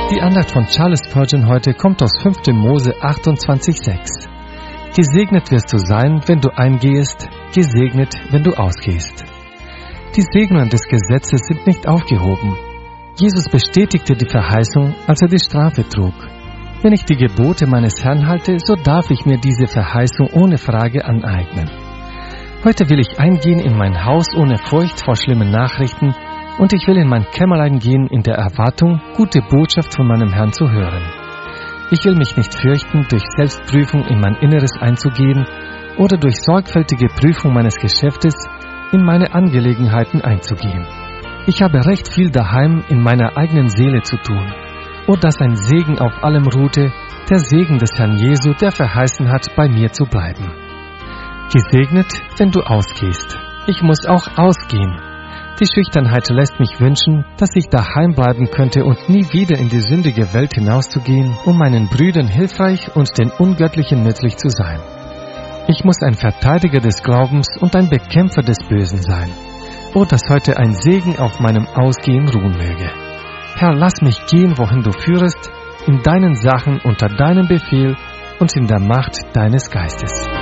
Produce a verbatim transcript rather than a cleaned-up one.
Die Andacht von Charles Spurgeon heute kommt aus fünfter Mose achtundzwanzig sechs. Gesegnet wirst du sein, wenn du eingehst, gesegnet, wenn du ausgehst. Die Segnungen des Gesetzes sind nicht aufgehoben. Jesus bestätigte die Verheißung, als er die Strafe trug. Wenn ich die Gebote meines Herrn halte, so darf ich mir diese Verheißung ohne Frage aneignen. Heute will ich eingehen in mein Haus ohne Furcht vor schlimmen Nachrichten, und ich will in mein Kämmerlein gehen in der Erwartung, gute Botschaft von meinem Herrn zu hören. Ich will mich nicht fürchten, durch Selbstprüfung in mein Inneres einzugehen oder durch sorgfältige Prüfung meines Geschäftes in meine Angelegenheiten einzugehen. Ich habe recht viel daheim in meiner eigenen Seele zu tun. O, dass ein Segen auf allem ruhte, der Segen des Herrn Jesu, der verheißen hat, bei mir zu bleiben. Gesegnet, wenn du ausgehst. Ich muss auch ausgehen. Die Schüchternheit lässt mich wünschen, dass ich daheim bleiben könnte und nie wieder in die sündige Welt hinauszugehen, um meinen Brüdern hilfreich und den Ungöttlichen nützlich zu sein. Ich muss ein Verteidiger des Glaubens und ein Bekämpfer des Bösen sein. O, dass heute ein Segen auf meinem Ausgehen ruhen möge. Herr, lass mich gehen, wohin du führest, in deinen Sachen unter deinem Befehl und in der Macht deines Geistes.